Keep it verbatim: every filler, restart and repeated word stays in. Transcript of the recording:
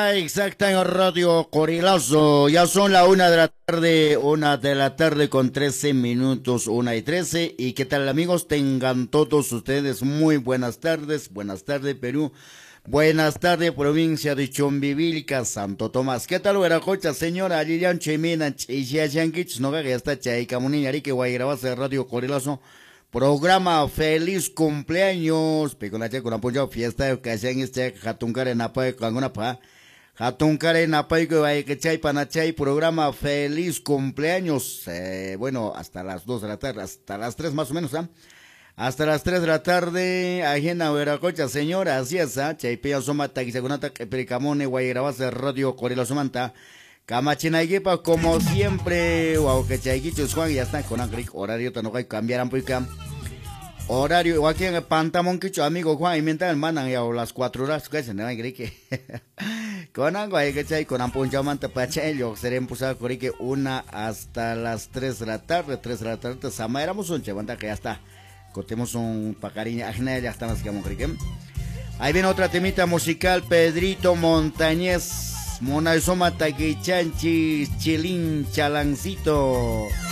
Exacta en Radio Corilazo, ya son la una de la tarde, una de la tarde con trece minutos, una y trece. ¿Y qué tal, amigos? Tengan todos ustedes muy buenas tardes, buenas tardes Perú, buenas tardes provincia de Chumbivilca, Santo Tomás. ¿Qué tal, Veracocha, señora Lilian Chemina, Chisia Yankich, no que está Chay Camunini, que voy a grabar de Radio Corilazo? Programa Feliz Cumpleaños, Picolache con apoyo fiesta que hacen este Jatuncar en Apa con una pa. Hatunkare Napaico Chay Panachay, programa Feliz Cumpleaños. Eh, bueno, hasta las dos de la tarde, hasta las tres más o menos, ¿ah? ¿eh? Hasta las tres de la tarde, ajena Veracocha, señora, así es, ¿ah? ¿eh? Chaypea Somata, Gisagunata, Pericamone, Guayrabasa, Radio Corela Somanta, Camachinaiguepa, como siempre, wow, que Chayquichos Juan, ya está con Agric, horario, Tanogai, cambiaran, pues, horario, igual que en el Pantamón, que amigo Juan, y mientras mandan ya las cuatro horas, que se no hay que con algo hay que chay, con ampuncha manta pachay, yo seré empuzado con que una hasta las tres de la tarde, tres de la tarde, sama éramos un chavanta que ya está, cortemos un pacariña, ajena, ya está más que vamos que ahí viene otra temita musical, Pedrito Montañez, Mona Soma Taquichanchi, Chilín Chalancito.